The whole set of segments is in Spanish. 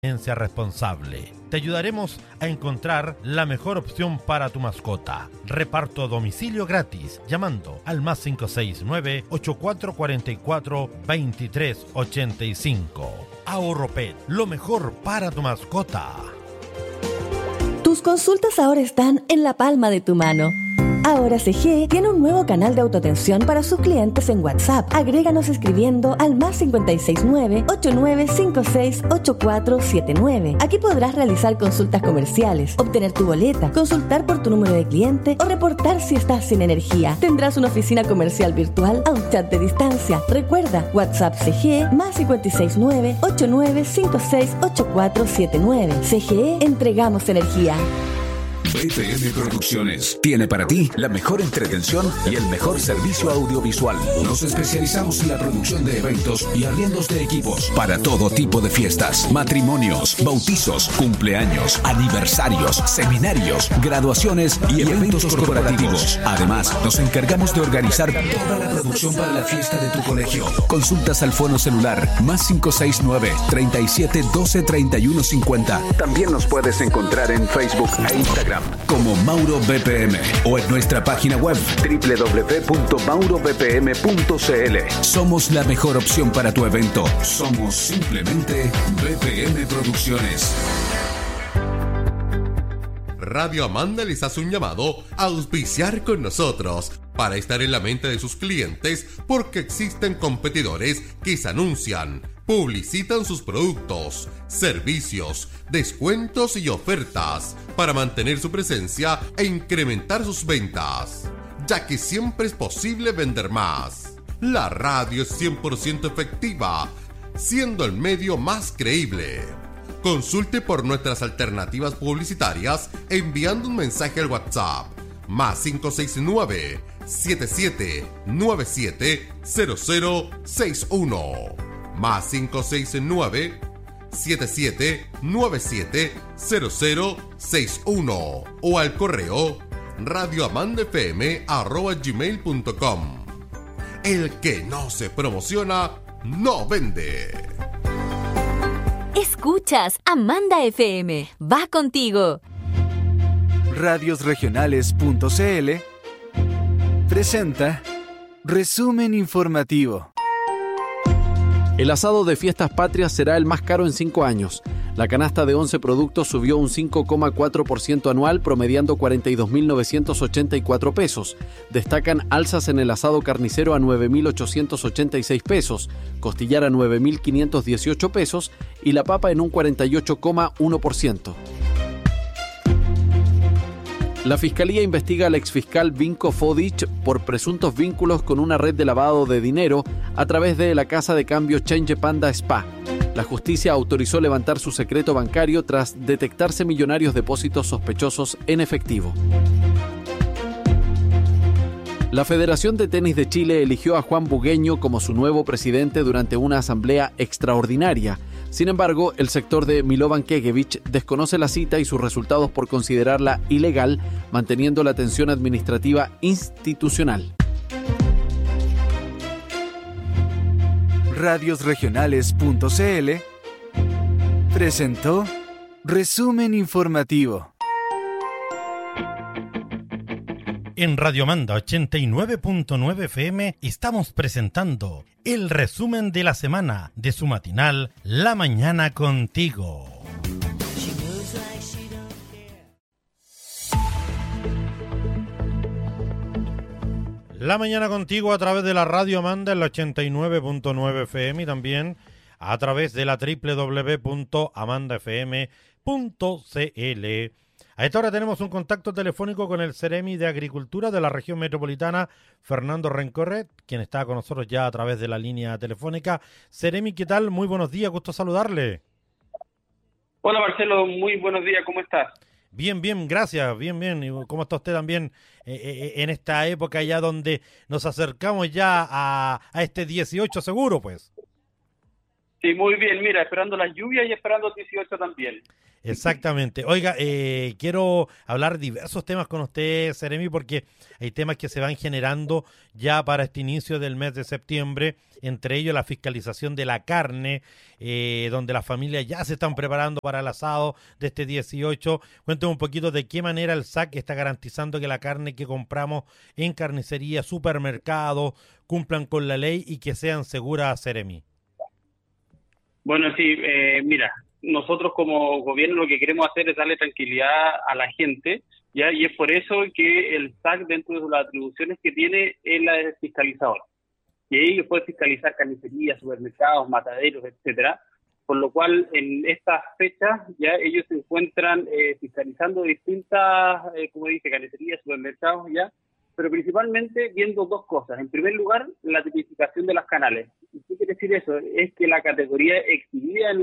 responsable. Te ayudaremos a encontrar la mejor opción para tu mascota. Reparto a domicilio gratis llamando al más 569-8444-2385. Ahorro Pet, lo mejor para tu mascota. Tus consultas ahora están en la palma de tu mano. Ahora CGE tiene un nuevo canal de autoatención para sus clientes en WhatsApp. Agréganos escribiendo al más 569-8956-8479. Aquí podrás realizar consultas comerciales, obtener tu boleta, consultar por tu número de cliente o reportar si estás sin energía. Tendrás una oficina comercial virtual a un chat de distancia. Recuerda, WhatsApp CGE más 569-8956-8479. CGE, entregamos energía. BPM Producciones tiene para ti la mejor entretención y el mejor servicio audiovisual. Nos especializamos en la producción de eventos y arriendos de equipos para todo tipo de fiestas, matrimonios, bautizos, cumpleaños, aniversarios, seminarios, graduaciones y eventos corporativos. Además, nos encargamos de organizar toda la producción para la fiesta de tu colegio. Consultas al fono celular más 569-3712-3150. También nos puedes encontrar en Facebook e Instagram como Mauro BPM o en nuestra página web www.maurobpm.cl. Somos la mejor opción para tu evento. Somos simplemente BPM Producciones. Radio Amanda les hace un llamado a auspiciar con nosotros para estar en la mente de sus clientes, porque existen competidores que se anuncian, publicitan sus productos, servicios, descuentos y ofertas para mantener su presencia e incrementar sus ventas, ya que siempre es posible vender más. La radio es 100% efectiva, siendo el medio más creíble. Consulte por nuestras alternativas publicitarias enviando un mensaje al WhatsApp más 569-7797-0061 más 569-7797-0061 o al correo radioamandafm@gmail.com. El que no se promociona no vende. Escuchas Amanda FM. Va contigo. Radiosregionales.cl presenta Resumen Informativo. El asado de Fiestas Patrias será el más caro en 5 años. La canasta de 11 productos subió un 5,4% anual, promediando 42.984 pesos. Destacan alzas en el asado carnicero a 9.886 pesos, costillar a 9.518 pesos y la papa en un 48,1%. La Fiscalía investiga al exfiscal Vinko Fodic por presuntos vínculos con una red de lavado de dinero a través de la casa de cambio Change Panda Spa. La justicia autorizó levantar su secreto bancario tras detectarse millonarios depósitos sospechosos en efectivo. La Federación de Tenis de Chile eligió a Juan Bugueño como su nuevo presidente durante una asamblea extraordinaria. Sin embargo, el sector de Milovan Kegevic desconoce la cita y sus resultados por considerarla ilegal, manteniendo la tensión administrativa institucional. Radiosregionales.cl presentó Resumen Informativo. En Radio Amanda 89.9 FM estamos presentando el resumen de la semana de su matinal La Mañana Contigo. La Mañana Contigo a través de la Radio Amanda en la 89.9 FM y también a través de la www.amandafm.cl. A esta hora tenemos un contacto telefónico con el Ceremi de Agricultura de la región metropolitana, Fernando Rencorret, quien está con nosotros ya a través de la línea telefónica. Ceremi, ¿qué tal? Muy buenos días, gusto saludarle. Hola Marcelo, muy buenos días, ¿cómo estás? Bien, gracias, bien. ¿Y cómo está usted también en esta época ya donde nos acercamos ya a este 18 seguro, pues? Sí, muy bien. Mira, esperando las lluvias y esperando el 18 también. Exactamente. Oiga, quiero hablar diversos temas con usted, Seremi, porque hay temas que se van generando ya para este inicio del mes de septiembre, entre ellos la fiscalización de la carne, donde las familias ya se están preparando para el asado de este 18. Cuénteme un poquito de qué manera el SAC está garantizando que la carne que compramos en carnicería, supermercados, cumplan con la ley y que sean seguras, Seremi. Bueno, sí, mira, nosotros como gobierno lo que queremos hacer es darle tranquilidad a la gente, ¿ya? Y es por eso que el SAC, dentro de las atribuciones que tiene, es la de fiscalizador. Y ellos pueden fiscalizar carnicerías, supermercados, mataderos, etcétera. Por lo cual, en estas fechas, ya ellos se encuentran fiscalizando distintas, como dice, carnicerías, supermercados, ya, pero principalmente viendo dos cosas. En primer lugar, la tipificación de los canales. ¿Y qué quiere decir eso? Es que la categoría exhibida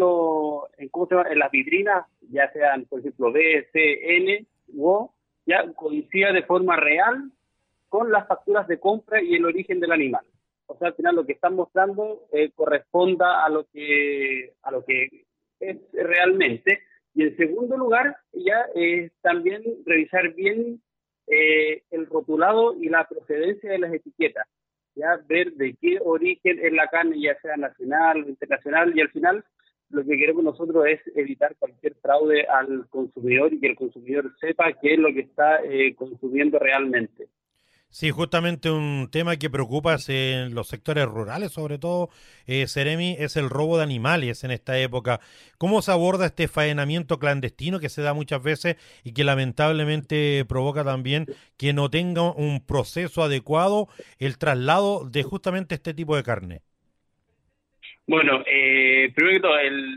en las vitrinas, ya sean, por ejemplo, B, C, N u O, ya coincida de forma real con las facturas de compra y el origen del animal. O sea, al final lo que están mostrando corresponda a lo que es realmente. Y en segundo lugar, ya también revisar bien el rotulado y la procedencia de las etiquetas, ya ver de qué origen es la carne, ya sea nacional o internacional, y al final lo que queremos nosotros es evitar cualquier fraude al consumidor y que el consumidor sepa qué es lo que está consumiendo realmente. Sí, justamente un tema que preocupa en los sectores rurales, sobre todo, Seremi, es el robo de animales en esta época. ¿Cómo se aborda este faenamiento clandestino que se da muchas veces y que lamentablemente provoca también que no tenga un proceso adecuado el traslado de justamente este tipo de carne? Bueno, primero que todo,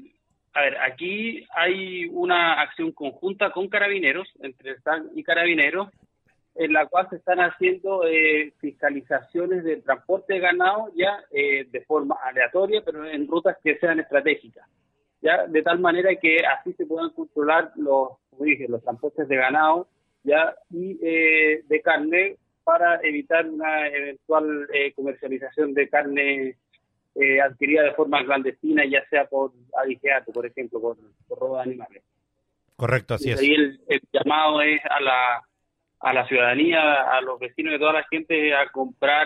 aquí hay una acción conjunta con Carabineros, entre el SAC y Carabineros, en la cual se están haciendo fiscalizaciones de transporte de ganado ya de forma aleatoria, pero en rutas que sean estratégicas, ya de tal manera que así se puedan controlar los transportes de ganado ya y de carne para evitar una eventual comercialización de carne adquirida de forma clandestina, ya sea por abigeato, por ejemplo, por robo de animales. Correcto, así es. Ahí el llamado es a la ciudadanía, a los vecinos, de toda la gente, a comprar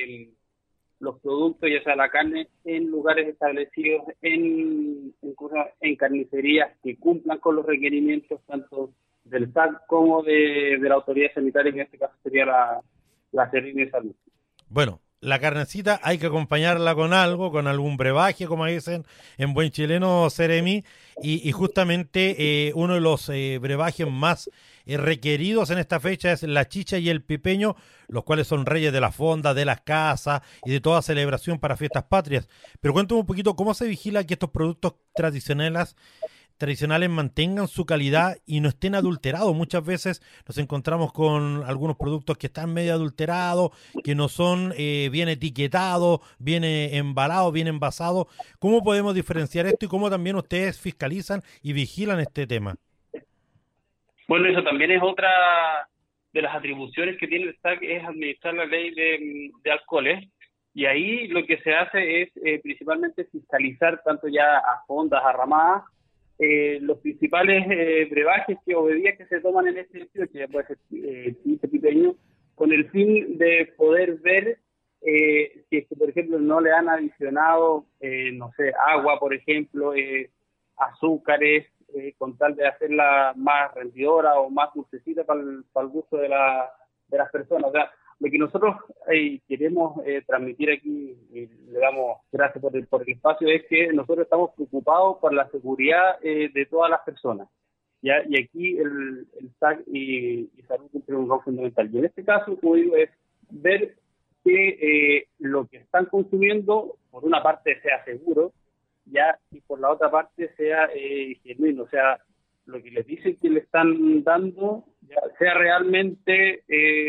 los productos, ya sea la carne, en lugares establecidos, en carnicerías que cumplan con los requerimientos tanto del SAC como de la autoridad sanitaria, que en este caso sería la Seremi de Salud. Bueno, la carnecita hay que acompañarla con algo, con algún brebaje, como dicen en buen chileno, Seremi, y justamente uno de los brebajes más requeridos en esta fecha es la chicha y el pipeño, los cuales son reyes de la fonda, de las casas y de toda celebración para fiestas patrias. Pero cuéntame un poquito cómo se vigila que estos productos tradicionales mantengan su calidad y no estén adulterados. Muchas veces nos encontramos con algunos productos que están medio adulterados, que no son bien etiquetados, bien embalados, bien envasados. ¿Cómo podemos diferenciar esto y cómo también ustedes fiscalizan y vigilan este tema? Bueno, eso también es otra de las atribuciones que tiene el SAC, es administrar la ley de alcoholes. Y ahí lo que se hace es principalmente fiscalizar tanto ya a fondas, a ramadas, los principales brebajes o bebidas que se toman en este 18, ya puede ser pipeño, con el fin de poder ver si es que, por ejemplo, no le han adicionado, agua, por ejemplo, azúcares, con tal de hacerla más rendidora o más dulcecita para el gusto de las personas. O sea, lo que nosotros queremos transmitir aquí, y le damos gracias por el espacio, es que nosotros estamos preocupados por la seguridad de todas las personas, ¿ya? Y aquí el SAC y Salud cumplen un rol fundamental. Y en este caso, como digo, es ver que lo que están consumiendo, por una parte, sea seguro, ya, y por la otra parte sea genuino, o sea, lo que les dicen que le están dando ya sea realmente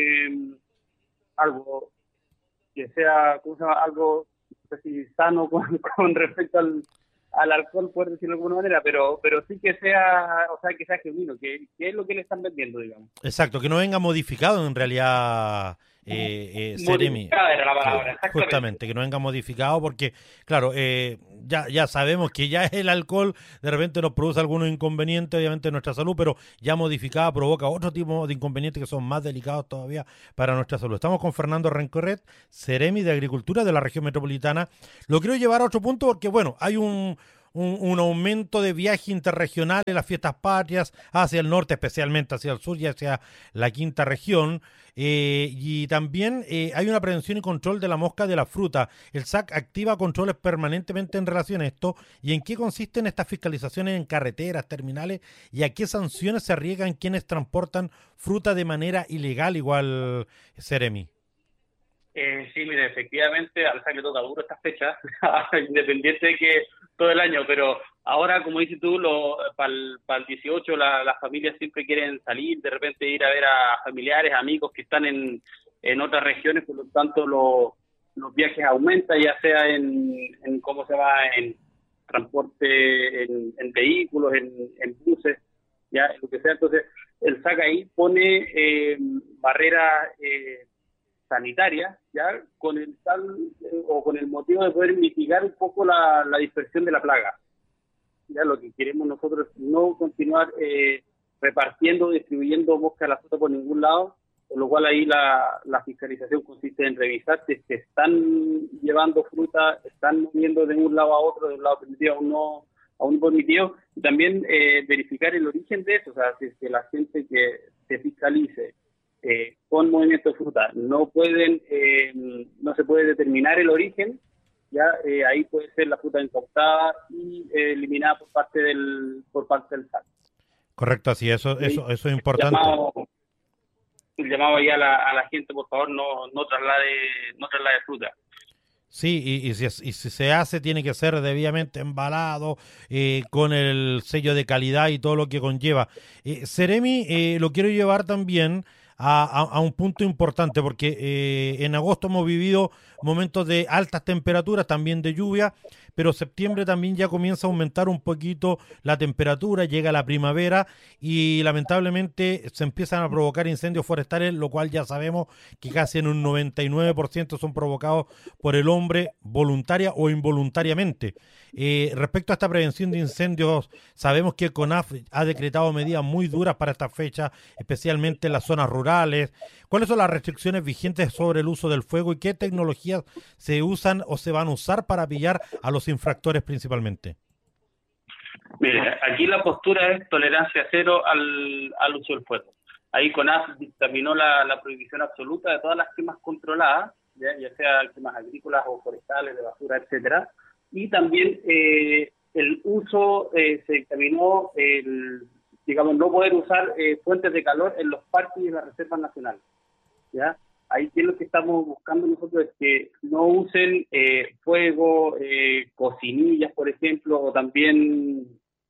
algo que sea, algo sano con respecto al alcohol, por decirlo de alguna manera, pero sí que sea, o sea, que sea genuino, que es lo que le están vendiendo, digamos. Exacto, que no venga modificado en realidad, Seremi. Modificada era la palabra, exactamente. Justamente, que no venga modificado porque, claro, ya sabemos que ya el alcohol de repente nos produce algunos inconvenientes, obviamente, en nuestra salud, pero ya modificada provoca otro tipo de inconvenientes que son más delicados todavía para nuestra salud. Estamos con Fernando Rencorret, Seremi de Agricultura de la región metropolitana. Lo quiero llevar a otro punto porque, bueno, hay un aumento de viaje interregional en las fiestas patrias hacia el norte, especialmente hacia el sur y hacia la quinta región. Y también hay una prevención y control de la mosca de la fruta. El SAC activa controles permanentemente en relación a esto. ¿Y en qué consisten estas fiscalizaciones en carreteras, terminales? ¿Y a qué sanciones se arriesgan quienes transportan fruta de manera ilegal, igual, Seremi? Sí, mire, efectivamente al SAC le toca duro esta fecha, independiente de que todo el año, pero ahora, como dices tú, para el 18 las familias siempre quieren salir, de repente ir a ver a familiares, amigos que están en otras regiones, por lo tanto los viajes aumentan, ya sea en ¿cómo se va? En transporte, en vehículos, en buses, ya, lo que sea. Entonces, el SAC ahí pone barreras sanitarias, ya, con el motivo de poder mitigar un poco la dispersión de la plaga. Ya, lo que queremos nosotros es no continuar repartiendo, distribuyendo mosca a la fruta por ningún lado, por lo cual ahí la fiscalización consiste en revisar si es que están llevando fruta, están moviendo de un lado a otro, de un lado permitido a un permitido, y también verificar el origen de eso, o sea, si es que la gente que se fiscalice con movimiento de fruta no se puede determinar el origen, ya ahí puede ser la fruta incautada y eliminada por parte del SAC. Correcto, así eso es importante. El llamado ahí a la gente, por favor, no traslade fruta. Sí, y si se hace, tiene que ser debidamente embalado, con el sello de calidad y todo lo que conlleva. Seremi, lo quiero llevar también a un punto importante, porque en agosto hemos vivido momentos de altas temperaturas, también de lluvia, pero septiembre también ya comienza a aumentar un poquito la temperatura, llega la primavera y lamentablemente se empiezan a provocar incendios forestales, lo cual ya sabemos que casi en un 99% son provocados por el hombre voluntaria o involuntariamente. Respecto a esta prevención de incendios, sabemos que CONAF ha decretado medidas muy duras para esta fecha, especialmente en las zonas rurales. ¿Cuáles son las restricciones vigentes sobre el uso del fuego y qué tecnologías se usan o se van a usar para pillar a los infractores principalmente? Mire, aquí la postura es tolerancia cero al uso del fuego. Ahí CONAF dictaminó la prohibición absoluta de todas las quemas controladas, ya sea quemas agrícolas o forestales, de basura, etcétera. Y también el uso, se dictaminó, no poder usar fuentes de calor en los parques y en las reservas nacionales. ¿Ya? Ahí sí lo que estamos buscando nosotros es que no usen fuego, cocinillas, por ejemplo, o también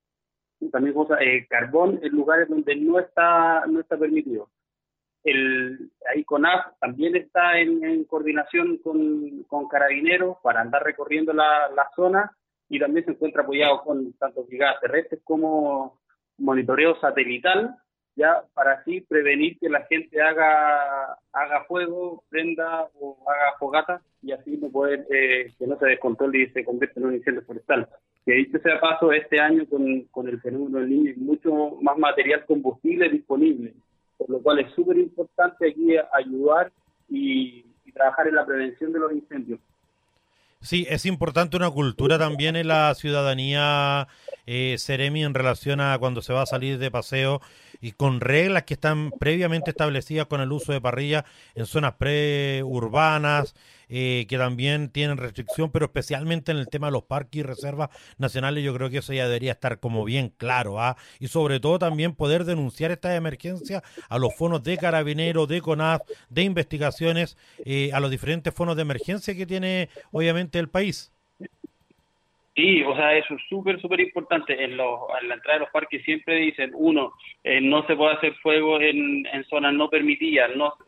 carbón en lugares donde no está permitido. Ahí CONAF también está en coordinación con Carabineros para andar recorriendo la zona, y también se encuentra apoyado con tanto brigadas terrestres como monitoreo satelital, ya para así prevenir que la gente haga fuego, prenda o haga fogata, y así no poder que no se descontrole y se convierta en un incendio forestal. Que dicho sea paso, este año con el fenómeno del Niño hay mucho más material combustible disponible, por lo cual es súper importante aquí ayudar y trabajar en la prevención de los incendios. Sí, es importante una cultura también en la ciudadanía, Seremi, en relación a cuando se va a salir de paseo y con reglas que están previamente establecidas con el uso de parrilla en zonas preurbanas, que también tienen restricción, pero especialmente en el tema de los parques y reservas nacionales. Yo creo que eso ya debería estar como bien claro, y sobre todo también poder denunciar estas emergencias a los fondos de Carabineros, de CONAF, de investigaciones, a los diferentes fondos de emergencia que tiene obviamente el país. Sí, o sea, eso es súper importante. En la entrada de los parques siempre dicen, no se puede hacer fuego en zonas no permitidas,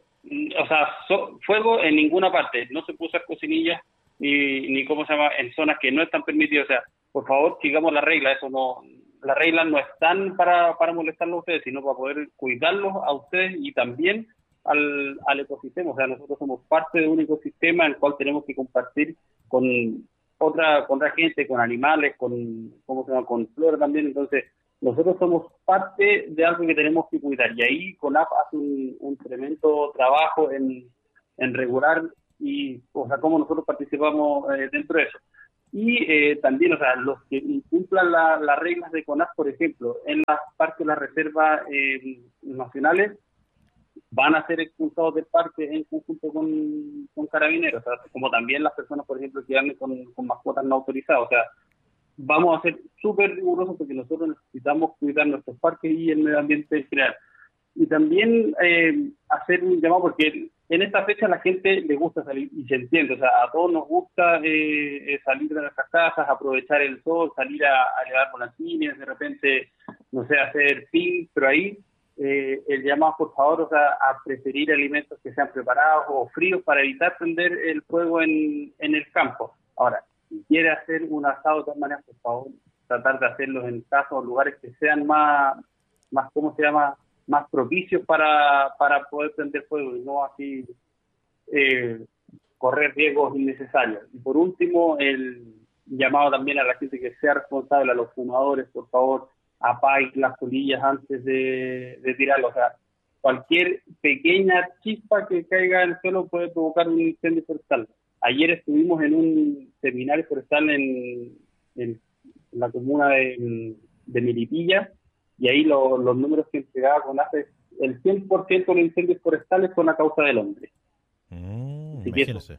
fuego en ninguna parte, no se puede usar cocinillas ni en zonas que no están permitidas. O sea, por favor, sigamos la regla. Las reglas no están para molestarlos a ustedes, sino para poder cuidarlos a ustedes y también al ecosistema. O sea, nosotros somos parte de un ecosistema en el cual tenemos que compartir con otra gente, con animales, con flora también. Entonces, nosotros somos parte de algo que tenemos que cuidar. Y ahí CONAF hace un tremendo trabajo en regular cómo nosotros participamos dentro de eso. Y también, o sea, los que incumplan las reglas de CONAF, por ejemplo, en las parques de las reservas nacionales, van a ser expulsados del parque en conjunto con carabineros, o sea, como también las personas, por ejemplo, que anden con mascotas no autorizadas. O sea, vamos a ser súper rigurosos porque nosotros necesitamos cuidar nuestros parques y el medio ambiente en general. Y también hacer un llamado, porque en esta fecha a la gente le gusta salir, y se entiende, o sea, a todos nos gusta salir de nuestras casas, aprovechar el sol, salir a llevar volantines, de repente, no sé, hacer ping, pero ahí el llamado, por favor, o sea, a preferir alimentos que sean preparados o fríos para evitar prender el fuego en el campo. Ahora, si quiere hacer un asado de todas maneras, por favor, tratar de hacerlos en casas o lugares que sean más ¿cómo se llama?, más propicios para poder prender fuego y no así correr riesgos innecesarios. Y por último, el llamado también a la gente que sea responsable, a los fumadores, por favor, apaguen las colillas antes de tirarlo. O sea, cualquier pequeña chispa que caiga en el suelo puede provocar un incendio forestal. Ayer estuvimos en un seminario forestal en la comuna de Milipilla, y ahí los números que entregaba CONAF, el 100% de los incendios forestales son a causa del hombre. Imagínese.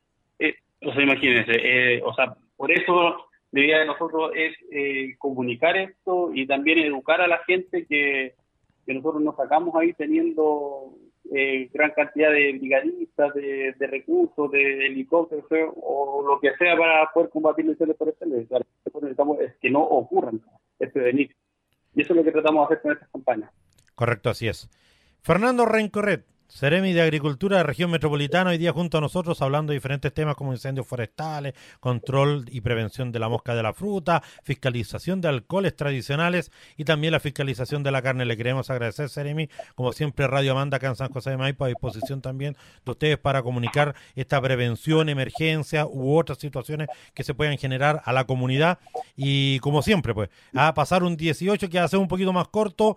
Imagínense. Por eso la idea de nosotros es comunicar esto y también educar a la gente que nosotros nos sacamos ahí teniendo gran cantidad de brigadistas, de recursos, de helicópteros o lo que sea para poder combatir los incendios forestales. Lo que necesitamos es que no ocurran, es prevenir. Y eso es lo que tratamos de hacer con estas campañas. Correcto, así es. Fernando Rencorret, Seremi de Agricultura de Región Metropolitana, hoy día junto a nosotros hablando de diferentes temas como incendios forestales, control y prevención de la mosca de la fruta, fiscalización de alcoholes tradicionales y también la fiscalización de la carne. Le queremos agradecer, Seremi, como siempre Radio Amanda acá en San José de Maipo, a disposición también de ustedes para comunicar esta prevención, emergencia u otras situaciones que se puedan generar a la comunidad. Y como siempre, pues, a pasar un 18 que va a ser un poquito más corto,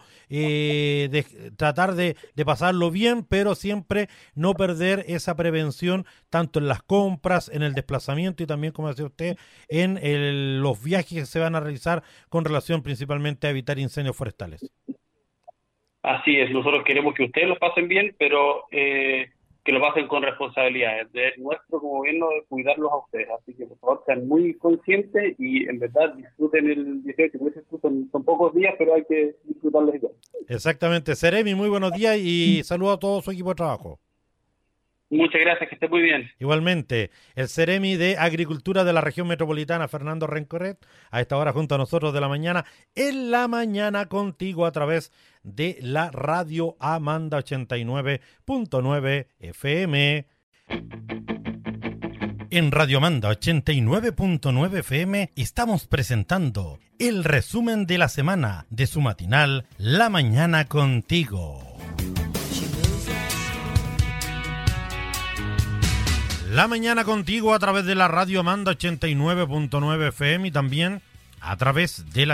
de tratar de pasarlo bien, pero siempre no perder esa prevención tanto en las compras, en el desplazamiento y también, como decía usted, en los viajes que se van a realizar con relación principalmente a evitar incendios forestales. Así es, nosotros queremos que ustedes lo pasen bien, pero que lo pasen con responsabilidad. Es nuestro como gobierno de cuidarlos a ustedes, así que por favor sean muy conscientes y en verdad disfruten el 18, son pocos días, pero hay que disfrutarlos igual. Exactamente. Seremi, muy buenos días y saludo a todo su equipo de trabajo. Muchas gracias, que esté muy bien. Igualmente, el Seremi de Agricultura de la Región Metropolitana, Fernando Rencorret, a esta hora junto a nosotros de la mañana, en la mañana contigo a través de la Radio Amanda 89.9 FM. En Radio Amanda 89.9 FM estamos presentando el resumen de la semana de su matinal La Mañana Contigo. La Mañana Contigo a través de la Radio Amanda 89.9 FM y también a través de la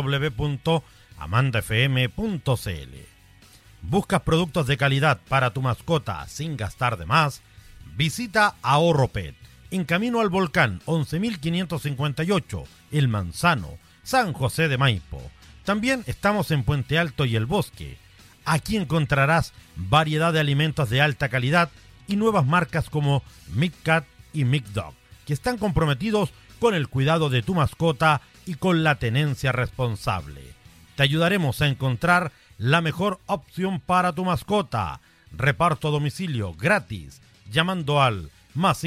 www.amandafm.cl. ¿Buscas productos de calidad para tu mascota sin gastar de más? Visita AhorroPet, en camino al volcán 11.558, El Manzano, San José de Maipo. También estamos en Puente Alto y El Bosque. Aquí encontrarás variedad de alimentos de alta calidad y nuevas marcas como McCat y McDog, que están comprometidos con el cuidado de tu mascota y con la tenencia responsable. Te ayudaremos a encontrar la mejor opción para tu mascota. Reparto a domicilio gratis, llamando al más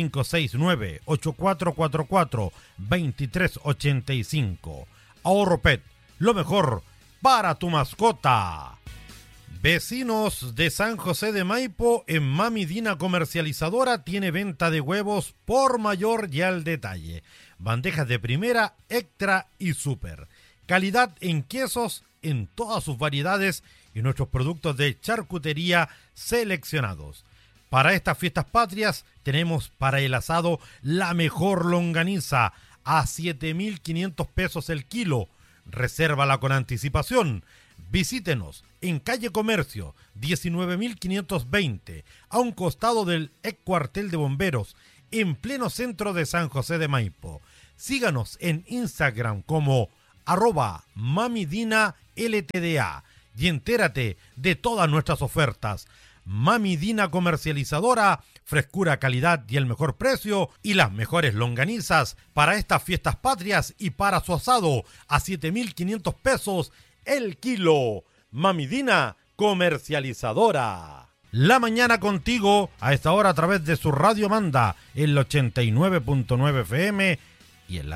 569-8444-2385. AhorroPet, lo mejor para tu mascota. Vecinos de San José de Maipo, en Mami Dina Comercializadora tiene venta de huevos por mayor y al detalle. Bandejas de primera, extra y super. calidad en quesos en todas sus variedades y nuestros productos de charcutería seleccionados. Para estas fiestas patrias tenemos para el asado la mejor longaniza a 7.500 pesos el kilo. Resérvala con anticipación. Visítenos en calle Comercio 19.520, a un costado del ex cuartel de bomberos, en pleno centro de San José de Maipo. Síganos en Instagram como @mamidinaltda y entérate de todas nuestras ofertas. Mami Dina Comercializadora, frescura, calidad y el mejor precio y las mejores longanizas para estas fiestas patrias y para su asado a 7.500 pesos el kilo. Mami Dina Comercializadora. La mañana contigo a esta hora a través de su Radio Amanda en el 89.9 FM y en la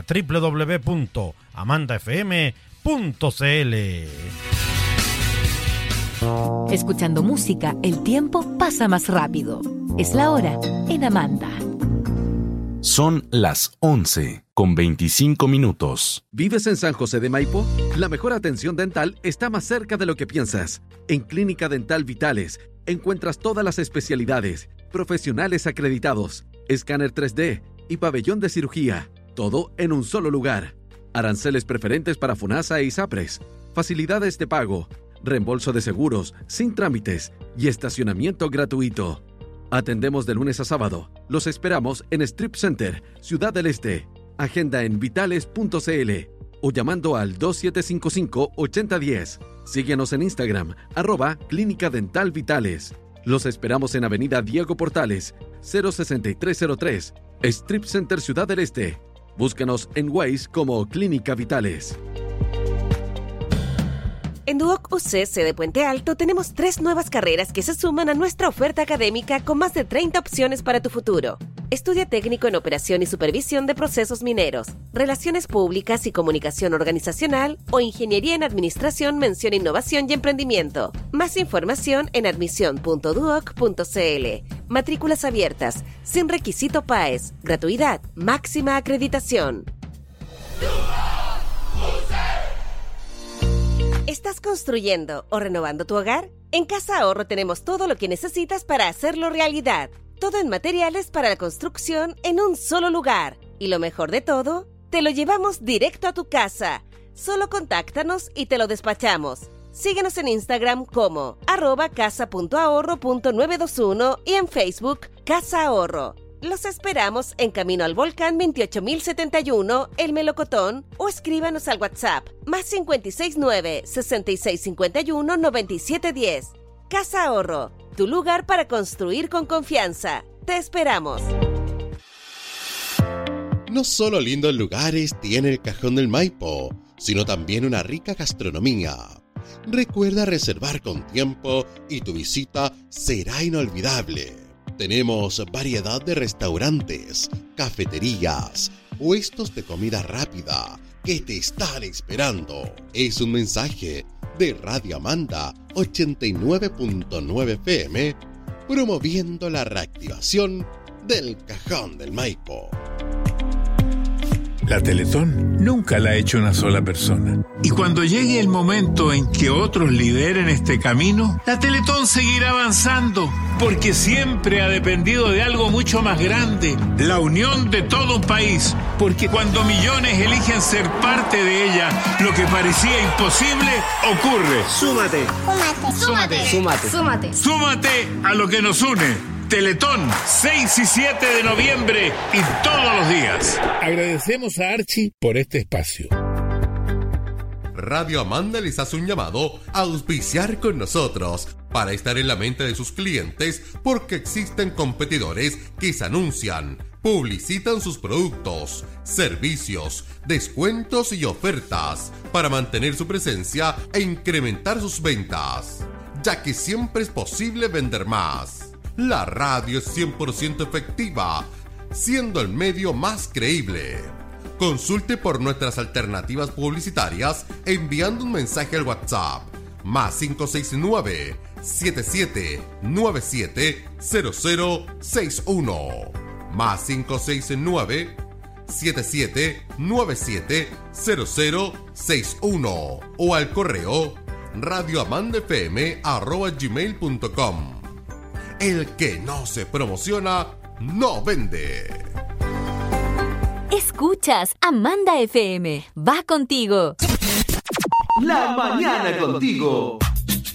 www.amandafm.cl. Escuchando música, el tiempo pasa más rápido. Es la hora en Amanda. Son las 11:25. ¿Vives en San José de Maipo? La mejor atención dental está más cerca de lo que piensas. En Clínica Dental Vitales encuentras todas las especialidades, profesionales acreditados, escáner 3D y pabellón de cirugía. Todo en un solo lugar. Aranceles preferentes para FONASA e ISAPRES. Facilidades de pago, reembolso de seguros, sin trámites y estacionamiento gratuito. Atendemos de lunes a sábado. Los esperamos en Strip Center, Ciudad del Este. Agenda en vitales.cl o llamando al 2755-8010. Síguenos en Instagram, @Clínica Dental Vitales. Los esperamos en Avenida Diego Portales, 06303, Strip Center, Ciudad del Este. Búscanos en Waze como Clínica Vitales. En Duoc UC de Puente Alto tenemos 3 nuevas carreras que se suman a nuestra oferta académica con más de 30 opciones para tu futuro. Estudia técnico en operación y supervisión de procesos mineros, relaciones públicas y comunicación organizacional o ingeniería en administración, mención, innovación y emprendimiento. Más información en admisión.duoc.cl. Matrículas abiertas, sin requisito PAES, gratuidad, máxima acreditación. ¿Estás construyendo o renovando tu hogar? En Casa Ahorro tenemos todo lo que necesitas para hacerlo realidad. Todo en materiales para la construcción en un solo lugar. Y lo mejor de todo, te lo llevamos directo a tu casa. Solo contáctanos y te lo despachamos. Síguenos en Instagram como @casa.ahorro.921 y en Facebook Casa Ahorro. Los esperamos en Camino al Volcán 28071, El Melocotón, o escríbanos al WhatsApp +569 6651 9710. Casa Ahorro, tu lugar para construir con confianza. Te esperamos. No solo lindos lugares tiene el Cajón del Maipo, sino también una rica gastronomía. Recuerda reservar con tiempo y tu visita será inolvidable. Tenemos variedad de restaurantes, cafeterías, puestos de comida rápida que te están esperando. Es un mensaje de Radio Amanda 89.9 FM, promoviendo la reactivación del Cajón del Maipo. La Teletón nunca la ha hecho una sola persona. Y cuando llegue el momento en que otros lideren este camino, la Teletón seguirá avanzando, porque siempre ha dependido de algo mucho más grande, la unión de todo un país. Porque cuando millones eligen ser parte de ella, lo que parecía imposible ocurre. Súmate. Súmate. Súmate. Súmate. Súmate a lo que nos une. Teletón, 6 y 7 de noviembre y todos los días. Agradecemos a Archie por este espacio. Radio Amanda les hace un llamado a auspiciar con nosotros para estar en la mente de sus clientes, porque existen competidores que se anuncian, publicitan sus productos, servicios, descuentos y ofertas para mantener su presencia e incrementar sus ventas, ya que siempre es posible vender más. La radio es 100% efectiva, siendo el medio más creíble. Consulte por nuestras alternativas publicitarias enviando un mensaje al WhatsApp +569 7797 0061 +569 7797 0061. 61 o al correo radioamandafm@gmail.com. El que no se promociona, no vende. Escuchas Amanda FM. Va contigo. La mañana contigo.